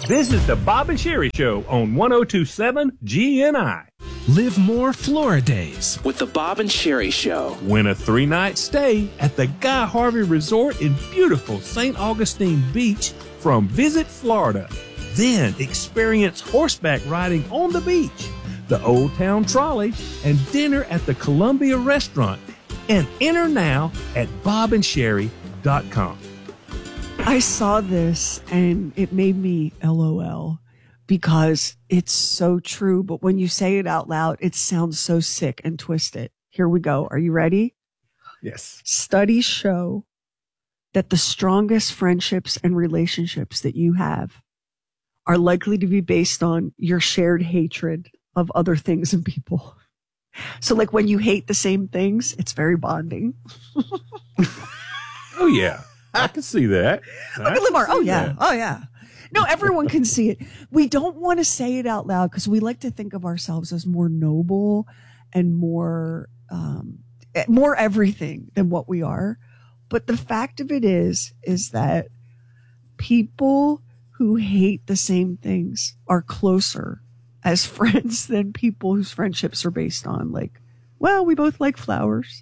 Visit the Bob and Sherry Show on 1027 GNI. Live more Flora Days with the Bob and Sherry Show. Win a 3-night stay at the Guy Harvey Resort in beautiful St. Augustine Beach from Visit Florida. Then experience horseback riding on the beach, the Old Town Trolley, and dinner at the Columbia Restaurant. And enter now at bobandsherry.com. I saw this and it made me LOL because it's so true. But when you say it out loud, it sounds so sick and twisted. Here we go. Are you ready? Yes. Studies show that the strongest friendships and relationships that you have are likely to be based on your shared hatred of other things and people. So like when you hate the same things, it's very bonding. Oh, yeah. I can see that. Look at Lamar. Oh, yeah. Oh, yeah. No, everyone can see it. We don't want to say it out loud because we like to think of ourselves as more noble and more everything than what we are. But the fact of it is that people who hate the same things are closer as friends than people whose friendships are based on like, well, we both like flowers.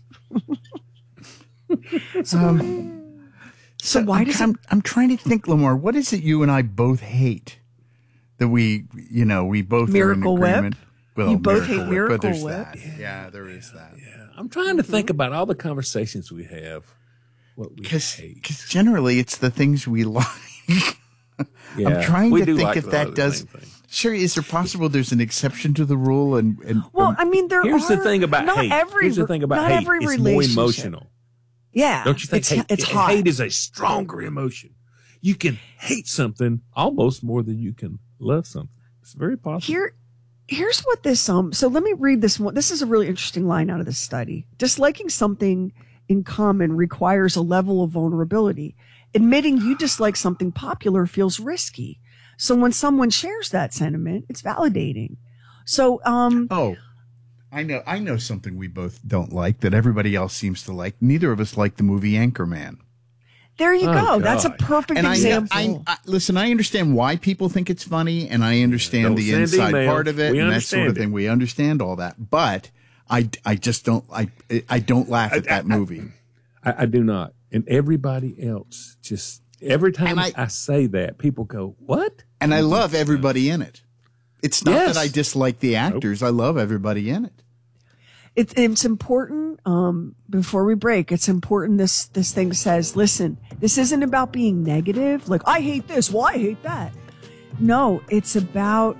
So why does I'm trying to think, Lamar, what is it you and I both hate that we both Miracle are in agreement? Whip? Well, You both hate Miracle but there's Whip? that. Yeah, there is that. Yeah. I'm trying to think about all the conversations we have. What we hate. Because generally it's the things we like. Yeah, I'm trying we to do think like if a lot that of the does. same things. Sherry, is there possible there's an exception to the rule? Well, I mean, Here's the thing about not hate. Every, Here's the thing about not hate. every It's more relationship. emotional. Yeah. Don't you think it's hot. hate is a stronger emotion? You can hate something almost more than you can love something. It's very possible. Here's what this so let me read this one. This is a really interesting line out of this study. Disliking something in common requires a level of vulnerability. Admitting you dislike something popular feels risky. So when someone shares that sentiment, it's validating. So I know something we both don't like that everybody else seems to like. Neither of us like the movie Anchorman. There you go. God. That's a perfect And example. Listen, I understand why people think it's funny, and I understand Don't the send inside emails. part of it, We and that sort of understand thing. We understand all that, but I just don't. I don't laugh at that movie. I do not. And everybody else just every time I say that, people go, "What?" And I love everybody in it. It's not Yes. that I dislike the actors. I love everybody in it. It's important, before we break, it's important this thing says, listen, this isn't about being negative. Like, I hate this. Well, I hate that. No, it's about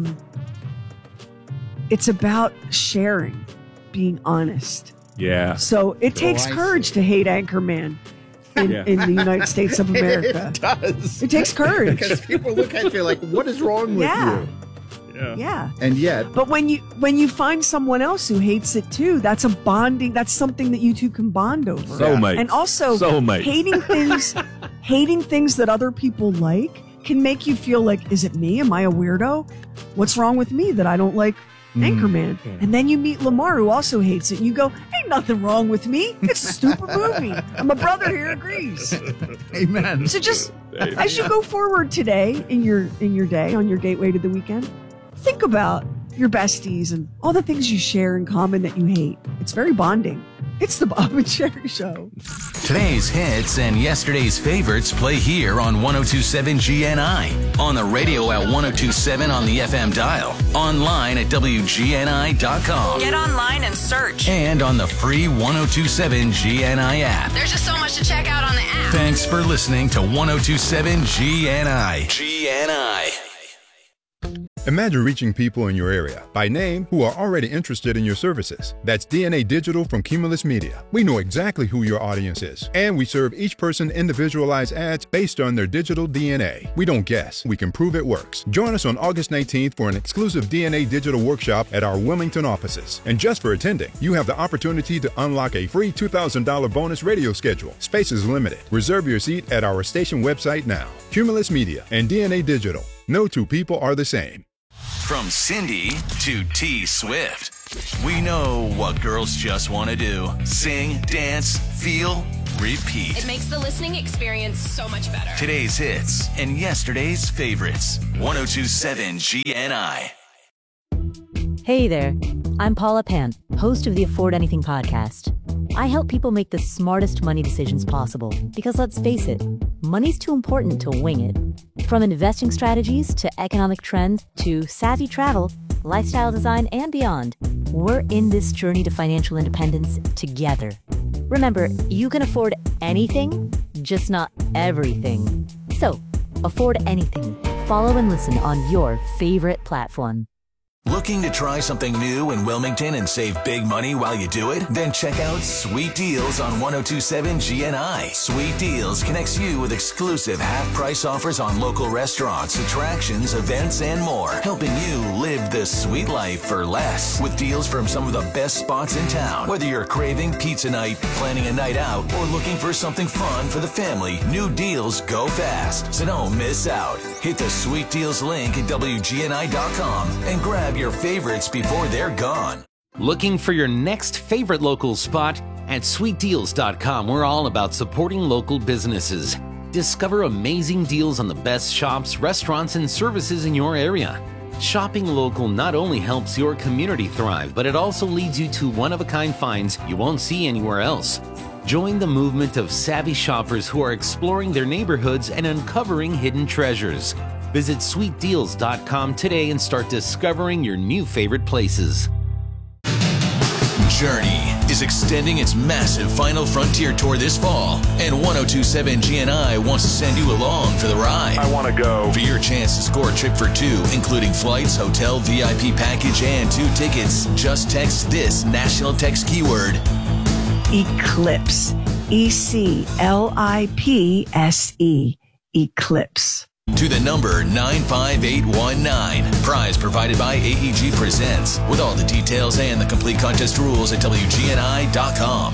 sharing, being honest. Yeah. So it takes I courage to hate Anchorman in the United States of America. It does. It takes courage. Because people look at you like, what is wrong with Yeah. you? Yeah. And yet, But when you find someone else who hates it too, that's that's something that you two can bond over. Soulmates. And also Soulmates. hating things that other people like can make you feel like, is it me? Am I a weirdo? What's wrong with me that I don't like Anchorman? And then you meet Lamar, who also hates it, and you go, ain't nothing wrong with me. It's a stupid movie. And my brother here agrees. amen. So just as you go forward today in your day, on your gateway to the weekend, think about your besties and all the things you share in common that you hate. It's very bonding. It's the Bob and Sherry Show. Today's hits and yesterday's favorites play here on 1027 GNI. On the radio at 1027 on the FM dial. Online at WGNI.com. Get online and search. And on the free 1027 GNI app. There's just so much to check out on the app. Thanks for listening to 1027 GNI. GNI. Imagine reaching people in your area by name who are already interested in your services. That's DNA Digital from Cumulus Media. We know exactly who your audience is, and we serve each person individualized ads based on their digital DNA. We don't guess, we can prove it works. Join us on August 19th for an exclusive DNA Digital workshop at our Wilmington offices. And just for attending, you have the opportunity to unlock a free $2,000 bonus radio schedule. Space is limited. Reserve your seat at our station website now. Cumulus Media and DNA Digital. No two people are the same. From Cindy to T Swift. We know what girls just want to do. Sing, dance, feel repeat. It makes the listening experience so much better. Today's hits and yesterday's favorites. 1027 GNI. Hey there, I'm Paula Pant, host of the Afford Anything podcast. I help people make the smartest money decisions possible because let's face it, money's too important to wing it. From investing strategies to economic trends to savvy travel, lifestyle design, and beyond, we're in this journey to financial independence together. Remember, you can afford anything, just not everything. So, afford anything. Follow and listen on your favorite platform. Looking to try something new in Wilmington and save big money while you do it? Then check out Sweet Deals on 1027 GNI. Sweet Deals connects you with exclusive half-price offers on local restaurants, attractions, events, and more, helping you live the sweet life for less. With deals from some of the best spots in town. Whether you're craving pizza night, planning a night out, or looking for something fun for the family, new deals go fast. So don't miss out. Hit the Sweet Deals link at WGNI.com and grab your favorites before they're gone. Looking for your next favorite local spot? At sweetdeals.com, we're all about supporting local businesses. Discover amazing deals on the best shops, restaurants, and services in your area. Shopping local not only helps your community thrive, but it also leads you to one-of-a-kind finds you won't see anywhere else. Join the movement of savvy shoppers who are exploring their neighborhoods and uncovering hidden treasures. Visit sweetdeals.com today and start discovering your new favorite places. Journey is extending its massive Final Frontier tour this fall, and 1027 GNI wants to send you along for the ride. I want to go. For your chance to score a trip for two, including flights, hotel, VIP package, and 2 tickets, just text this national text keyword: Eclipse. ECLIPSE. Eclipse. to the number 95819. Prize provided by AEG Presents, with all the details and the complete contest rules at WGNI.com.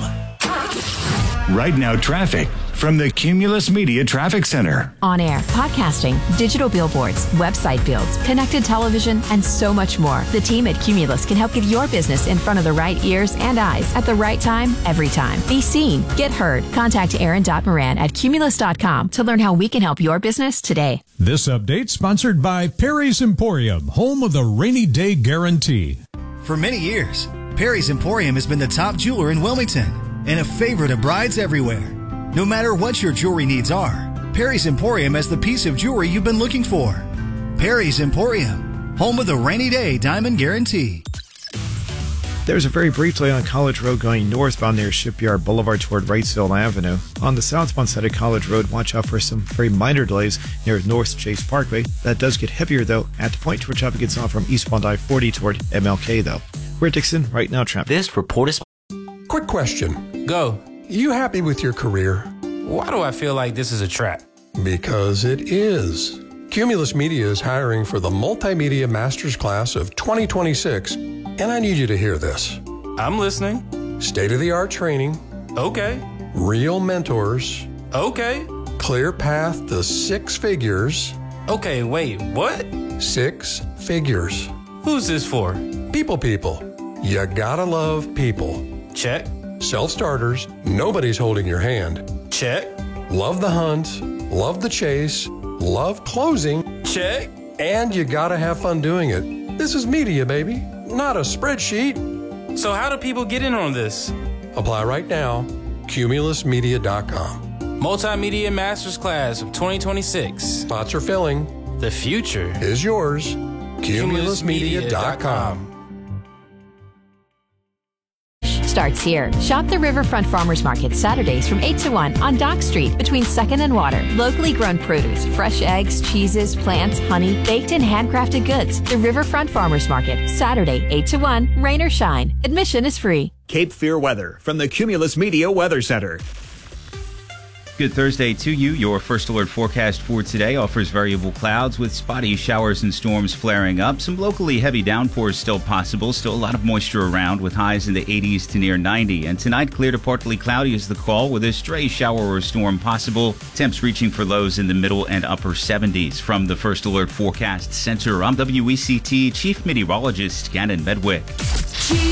Right now, traffic from the Cumulus Media Traffic Center. On air, podcasting, digital billboards, website builds, connected television, and so much more. The team at Cumulus can help get your business in front of the right ears and eyes at the right time, every time. Be seen, get heard. Contact Aaron.Moran at Cumulus.com to learn how we can help your business today. This update sponsored by Perry's Emporium, home of the rainy day guarantee. For many years, Perry's Emporium has been the top jeweler in Wilmington and a favorite of brides everywhere. No matter what your jewelry needs are, Perry's Emporium has the piece of jewelry you've been looking for. Perry's Emporium, home of the rainy day diamond guarantee. There's a very brief delay on College Road going northbound near Shipyard Boulevard toward Wrightsville Avenue. On the southbound side of College Road, watch out for some very minor delays near North Chase Parkway. That does get heavier, though, at the point where traffic gets off from eastbound I-40 toward MLK, though. We're at Dixon, right now traffic. This report is... Quick question. Go. You happy with your career? Why do I feel like this is a trap? Because it is. Cumulus Media is hiring for the Multimedia Masters Class of 2026, and I need you to hear this. I'm listening. State-of-the-art training. Okay. Real mentors. Okay. Clear path to 6 figures. Okay, wait, what? 6 figures. Who's this for? People. You gotta love people. Check. Self-starters, nobody's holding your hand. Check. Love the hunt, love the chase, love closing. Check. And you gotta have fun doing it. This is media, baby, not a spreadsheet. So how do people get in on this? Apply right now, cumulusmedia.com. Multimedia Masters Class of 2026. Spots are filling. The future is yours. Cumulusmedia.com. Starts here. Shop the Riverfront Farmers Market Saturdays from 8 to 1 on Dock Street between 2nd and Water. Locally grown produce, fresh eggs, cheeses, plants, honey, baked and handcrafted goods. The Riverfront Farmers Market, Saturday, 8 to 1, rain or shine. Admission is free. Cape Fear weather from the Cumulus Media Weather Center. Good Thursday to you. Your first alert forecast for today offers variable clouds with spotty showers and storms flaring up. Some locally heavy downpours still possible. Still a lot of moisture around with highs in the 80s to near 90. And tonight, clear to partly cloudy is the call with a stray shower or storm possible. Temps reaching for lows in the middle and upper 70s. From the First Alert Forecast Center, I'm WECT Chief Meteorologist Gannon Medwick.